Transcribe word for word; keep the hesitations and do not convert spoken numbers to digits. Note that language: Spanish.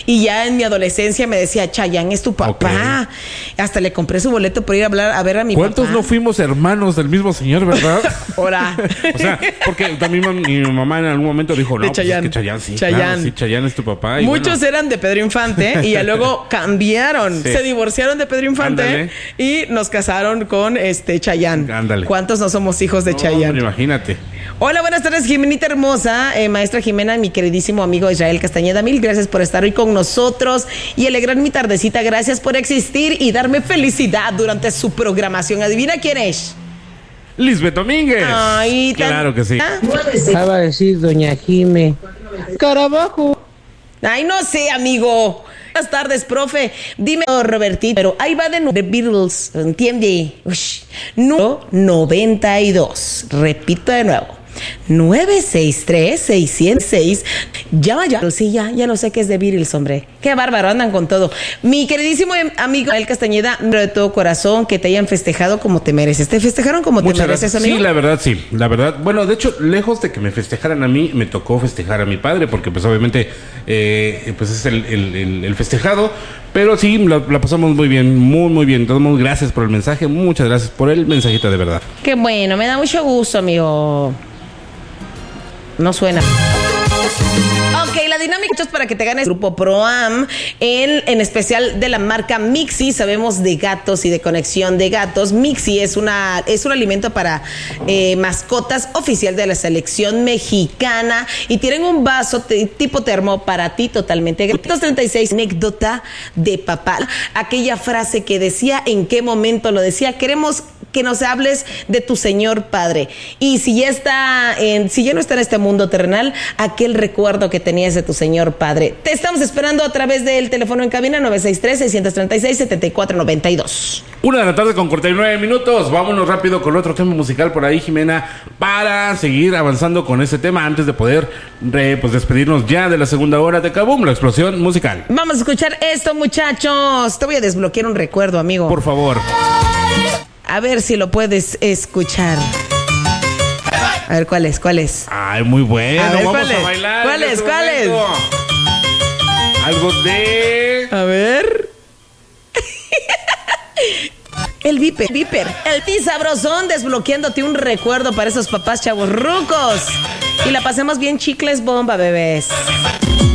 Y ya en mi adolescencia me decía, Chayanne es tu papá. Okay. Hasta le compré su boleto por ir a hablar a ver a mi ¿Cuántos papá. no fuimos hermanos del mismo señor, verdad? Ahora. O sea, porque también mi mamá en algún momento dijo, no, pues es que Chayanne sí. Chayanne. Claro, sí, Chayanne es tu papá. Y muchos bueno. eran de Pedro Infante y ya luego cambiaron. Sí. Se divorciaron de Pedro Infante. Ándale. Y nos casaron con este Chayanne. Ándale. ¿Cuántos no somos hijos de no, Chayanne? Imagínate. Hola, buenas tardes, Jimenita hermosa, eh, maestra Jimena, mi queridísimo amigo Israel Castañeda. Mil gracias por estar hoy con nosotros y alegrar mi tardecita. Gracias por existir y darme felicidad durante su programación. ¿Adivina quién es? Lisbeth Domínguez. Ay, tan... Claro que sí. Ah, va a decir doña Jime. Carabajo. Ay, no sé, amigo. Buenas tardes, profe. Dime, oh, Robertito, pero ahí va de nuevo. The Beatles, ¿entiende? Ush. Número noventa y dos. Repito de nuevo. nueve seis tres, seis cero seis. Llama ya. Sí, ya, ya no sé qué es de Beatles, hombre. Qué bárbaro, andan con todo. Mi queridísimo amigo El Castañeda, de todo corazón, que te hayan festejado como te mereces. ¿Te festejaron como Muchas te mereces, gracias. amigo? Sí, la verdad, sí. La verdad, bueno, de hecho, lejos de que me festejaran a mí, me tocó festejar a mi padre, porque pues obviamente, eh, pues es el, el, el, el festejado. Pero sí, la, la pasamos muy bien, muy, muy bien. Todos mundo, gracias por el mensaje. Muchas gracias por el mensajito, de verdad. Qué bueno, me da mucho gusto, amigo. No suena. Ok, la dinámica es para que te ganes el Grupo Proam, en, en especial de la marca Mixi. Sabemos de gatos y de conexión de gatos. Mixi es una es un alimento para eh, mascotas oficial de la selección mexicana y tienen un vaso t- tipo termo para ti totalmente. doscientos treinta y seis, anécdota de papá. Aquella frase que decía, en qué momento lo decía. Queremos que nos hables de tu señor padre. Y si ya está en, si ya no está en este mundo terrenal, aquel recuerdo que tenías de tu señor padre. Te estamos esperando a través del teléfono en cabina nueve seis tres, seis tres seis, siete cuatro nueve dos. Una de la tarde con cuarenta y nueve minutos. Vámonos rápido con otro tema musical por ahí, Jimena, para seguir avanzando con este tema antes de poder re, pues, despedirnos ya de la segunda hora de Kaboom, la explosión musical. Vamos a escuchar esto, muchachos. Te voy a desbloquear un recuerdo, amigo. Por favor. A ver si lo puedes escuchar. A ver, ¿cuál es? ¿Cuál es? Ay, muy bueno. A ver, Vamos ¿cuál a es? bailar. ¿Cuál es? este ¿Cuál es? Algo de... A ver. El Viper, Viper. El Pi Sabrosón, desbloqueándote un recuerdo para esos papás chavos rucos. Y la pasemos bien, chicles bomba, bebés.